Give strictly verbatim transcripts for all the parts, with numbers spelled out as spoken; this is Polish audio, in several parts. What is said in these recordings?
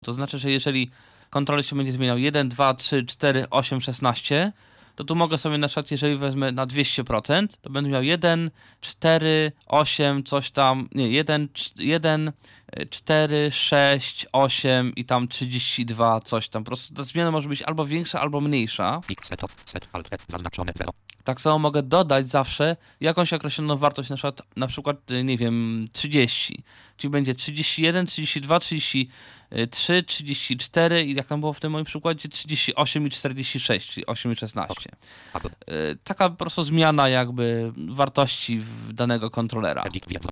To znaczy, że jeżeli kontroler się będzie zmieniał jeden, dwa, trzy, cztery, osiem, szesnaście, to tu mogę sobie na przykład, jeżeli wezmę na dwieście procent, to będę miał jeden, cztery, osiem, coś tam, nie, jeden, jeden, cztery, sześć, osiem i tam trzydzieści dwa, coś tam. Po prostu ta zmiana może być albo większa, albo mniejsza. Tak samo mogę dodać zawsze jakąś określoną wartość, na przykład, na przykład, nie wiem, trzydzieści. Czyli będzie trzydzieści jeden, trzydzieści dwa, trzydzieści trzy, trzydzieści cztery i jak tam było w tym moim przykładzie, trzydzieści osiem i czterdzieści sześć, czyli osiem i szesnaście. Taka po prostu zmiana jakby wartości w danego kontrolera.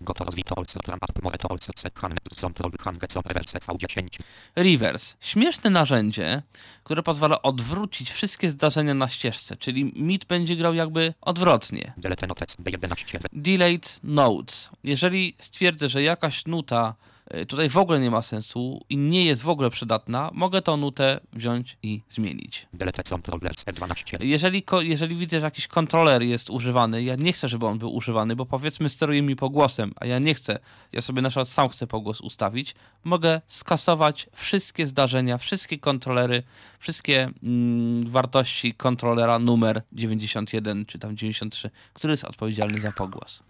Reverse. Śmieszne narzędzie, które pozwala odwrócić wszystkie zdarzenia na ścieżce, czyli M I D będzie grał jakby odwrotnie. Delayed notes. Jeżeli stwierdzę, że jakaś nuta tutaj w ogóle nie ma sensu i nie jest w ogóle przydatna, mogę tą nutę wziąć i zmienić. Jeżeli, jeżeli widzę, że jakiś kontroler jest używany, ja nie chcę, żeby on był używany, bo powiedzmy steruje mi pogłosem, a ja nie chcę, ja sobie na przykład sam chcę pogłos ustawić, mogę skasować wszystkie zdarzenia, wszystkie kontrolery, wszystkie mm, wartości kontrolera numer dziewięćdziesiąt jeden czy tam dziewięćdziesiąt trzy, który jest odpowiedzialny za pogłos.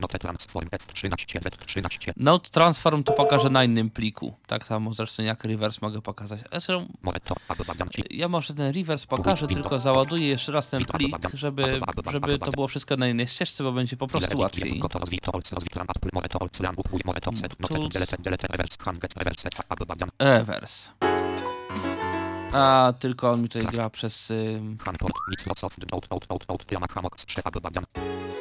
Note transform to pokażę na innym pliku. Tak samo zresztą jak reverse mogę pokazać. Zresztą ja może ten reverse pokażę, tylko załaduję jeszcze raz ten plik, żeby, żeby to było wszystko na innej ścieżce, bo będzie po prostu łatwiej. Reverse. A, tylko on mi tutaj gra przez... Y